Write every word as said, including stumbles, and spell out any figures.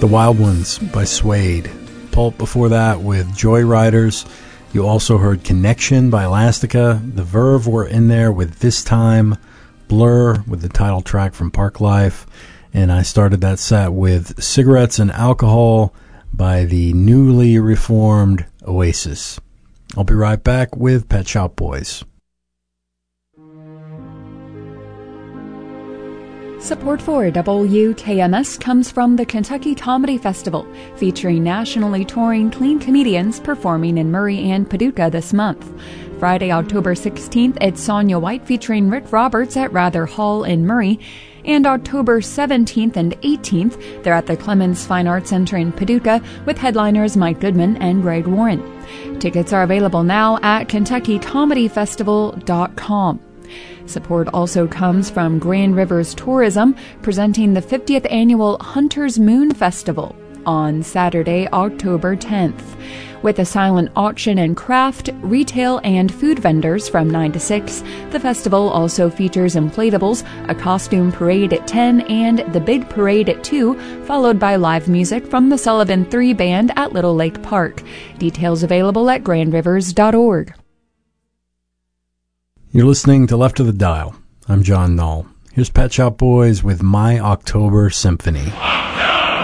The Wild Ones by Suede. Pulp before that with Joyriders. You also heard Connection by Elastica. The Verve were in there with This Time. Blur with the title track from Parklife. And I started that set with Cigarettes and Alcohol by the newly reformed Oasis. I'll be right back with Pet Shop Boys. Support for W K M S comes from the Kentucky Comedy Festival, featuring nationally touring clean comedians performing in Murray and Paducah this month. Friday, October sixteenth, it's Sonia White featuring Rick Roberts at Rather Hall in Murray. And October seventeenth and eighteenth, they're at the Clemens Fine Arts Center in Paducah with headliners Mike Goodman and Greg Warren. Tickets are available now at kentucky comedy festival dot com. Support also comes from Grand Rivers Tourism, presenting the fiftieth Annual Hunter's Moon Festival on Saturday, October tenth. With a silent auction and craft, retail, and food vendors from nine to six, the festival also features inflatables, a costume parade at ten, and the big parade at two, followed by live music from the Sullivan three Band at Little Lake Park. Details available at grand rivers dot org. You're listening to Left of the Dial. I'm John Knoll. Here's Pet Shop Boys with My October Symphony.